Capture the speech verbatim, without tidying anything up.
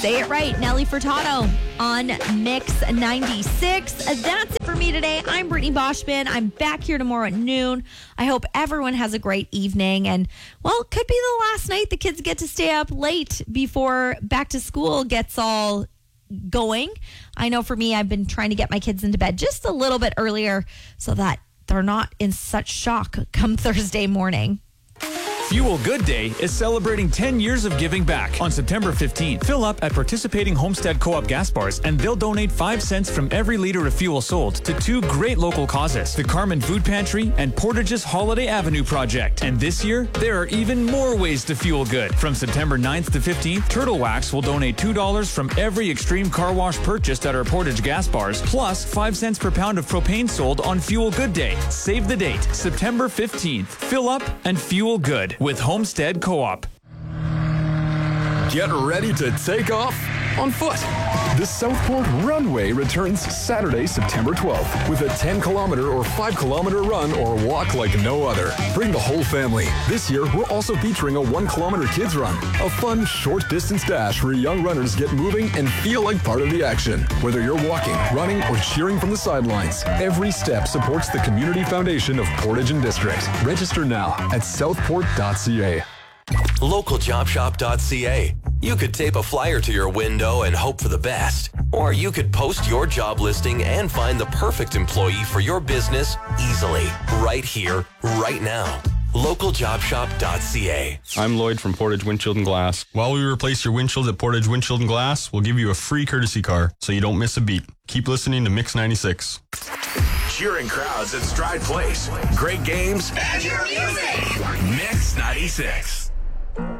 Say it right, Nelly Furtado on Mix ninety-six. That's it for me today. I'm Brittany Boschman. I'm back here tomorrow at noon. I hope everyone has a great evening. And, well, it could be the last night the kids get to stay up late before back to school gets all going. I know for me, I've been trying to get my kids into bed just a little bit earlier so that they're not in such shock come Thursday morning. Fuel Good Day is celebrating ten years of giving back on September fifteenth. Fill up at participating Homestead Co-op gas bars and they'll donate five cents from every liter of fuel sold to two great local causes, the Carmen Food Pantry and Portage's Holiday Avenue Project. And this year, there are even more ways to fuel good. From September ninth to fifteenth, Turtle Wax will donate two dollars from every Extreme Car Wash purchased at our Portage gas bars, plus five cents per pound of propane sold on Fuel Good Day. Save the date, September fifteenth. Fill up and fuel good with Homestead Co-op. Get ready to take off on foot. The Southport Runway returns Saturday, September twelfth with a ten kilometer or five kilometer run or walk like no other. Bring the whole family. This year, we're also featuring a one kilometer kids run, a fun short distance dash where young runners get moving and feel like part of the action. Whether you're walking, running, or cheering from the sidelines, every step supports the Community Foundation of Portage and District. Register now at southport dot c a. local job shop dot c a. You could tape a flyer to your window and hope for the best. Or you could post your job listing and find the perfect employee for your business easily, right here, right now. local job shop dot c a. I'm Lloyd from Portage Windshield and Glass. While we replace your windshield at Portage Windshield and Glass, we'll give you a free courtesy car so you don't miss a beat. Keep listening to Mix ninety-six. Cheering crowds at Stride Place. Great games. And your music. Mix ninety-six.